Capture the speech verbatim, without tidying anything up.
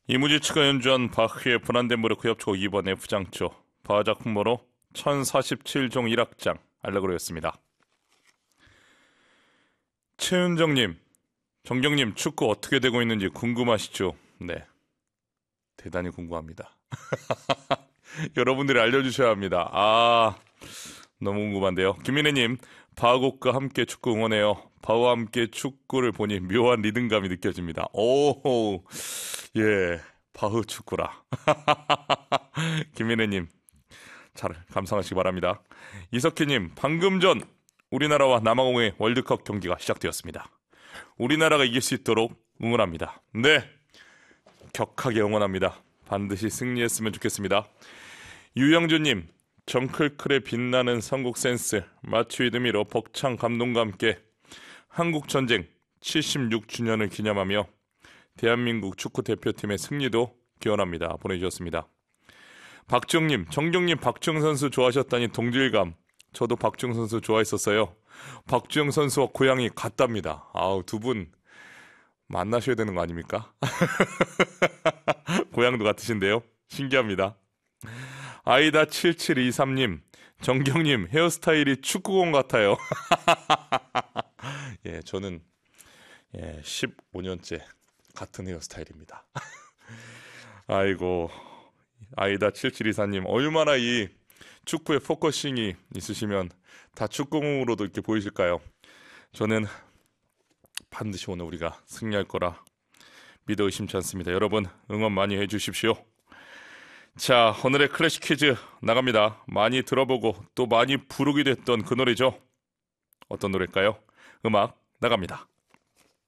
이무지 측가 연주한 바흐의 브란덴부르크 협주곡 이 번 F장조 바흐 작품번호 천사십칠 종 일 악장 알레그로였습니다. 최은정님, 정경님 축구 어떻게 되고 있는지 궁금하시죠? 네, 대단히 궁금합니다. 여러분들이 알려주셔야 합니다. 아, 너무 궁금한데요. 김민혜님, 바흐곡과 함께 축구 응원해요. 바흐와 함께 축구를 보니 묘한 리듬감이 느껴집니다. 오, 예, 바흐 축구라. 김민혜님, 잘 감상하시기 바랍니다. 이석희님, 방금 전 우리나라와 남아공의 월드컵 경기가 시작되었습니다. 우리나라가 이길 수 있도록 응원합니다. 네, 격하게 응원합니다. 반드시 승리했으면 좋겠습니다. 유영주님, 정클클의 빛나는 선곡 센스, 마치 위드미로 벅찬 감동과 함께 한국전쟁 칠십육 주년을 기념하며 대한민국 축구대표팀의 승리도 기원합니다. 보내주셨습니다. 박정님, 정경님 박주영 선수 좋아하셨다니 동질감. 저도 박주영 선수 좋아했었어요. 박주영 선수와 고향이 같답니다. 아우, 두 분 만나셔야 되는 거 아닙니까? 고향도 같으신데요. 신기합니다. 아이다 칠칠이삼님, 정경님 헤어스타일이 축구공 같아요. 예, 저는 예, 십오 년째 같은 헤어스타일입니다. 아이고, 아이다 칠칠이사님, 얼마나 이 축구에 포커싱이 있으시면 다 축구공으로도 이렇게 보이실까요? 저는 반드시 오늘 우리가 승리할 거라 믿어 의심치 않습니다. 여러분 응원 많이 해주십시오. 자, 오늘의 클래식 퀴즈 나갑니다. 많이 들어보고 또 많이 부르게 됐던 그 노래죠. 어떤 노래일까요? 음악 나갑니다.